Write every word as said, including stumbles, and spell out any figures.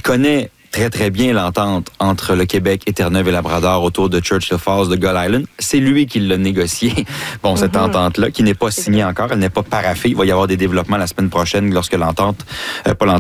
connaît très, très bien l'entente entre le Québec et Terre-Neuve et Labrador autour de Churchill Falls, de Gull Island. C'est lui qui l'a négocié, bon, mm-hmm. cette entente-là, qui n'est pas signée encore, elle n'est pas paraffée. Il va y avoir des développements la semaine prochaine lorsque l'entente, euh, pas l'entente,